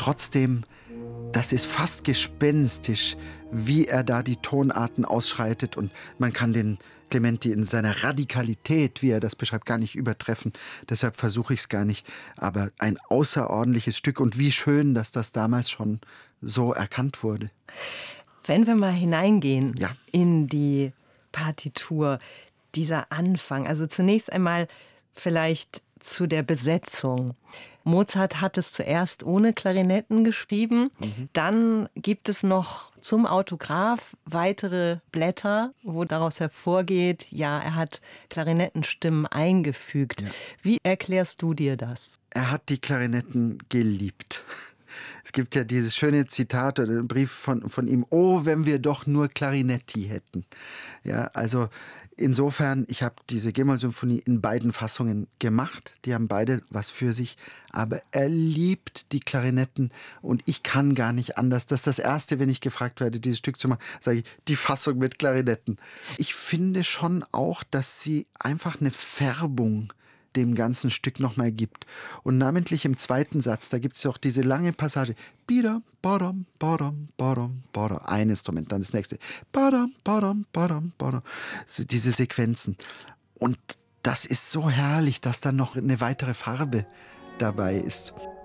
trotzdem, das ist fast gespenstisch, wie er da die Tonarten ausschreitet. Und man kann den Clementi in seiner Radikalität, wie er das beschreibt, gar nicht übertreffen. Deshalb versuche ich es gar nicht. Aber ein außerordentliches Stück. Und wie schön, dass das damals schon so erkannt wurde. Wenn wir mal hineingehen Ja. in die Partitur, dieser Anfang. Also zunächst einmal vielleicht zu der Besetzung. Mozart hat es zuerst ohne Klarinetten geschrieben. Dann gibt es noch zum Autograph weitere Blätter, wo daraus hervorgeht, ja, er hat Klarinettenstimmen eingefügt. Ja. Wie erklärst du dir das? Er hat die Klarinetten geliebt. Es gibt ja dieses schöne Zitat oder einen Brief von ihm, oh, wenn wir doch nur Klarinetti hätten. Ja, also insofern, ich habe diese G-Moll-Symphonie in beiden Fassungen gemacht. Die haben beide was für sich. Aber er liebt die Klarinetten und ich kann gar nicht anders. Das ist das Erste, wenn ich gefragt werde, dieses Stück zu machen, sage ich, die Fassung mit Klarinetten. Ich finde schon auch, dass sie einfach eine Färbung dem ganzen Stück nochmal gibt. Und namentlich im zweiten Satz, da gibt es auch diese lange Passage. Bidam, badam, badam, badam, badam. Ein Instrument, dann das nächste. Badam, badam, badam, badam. So diese Sequenzen. Und das ist so herrlich, dass dann noch eine weitere Farbe dabei ist.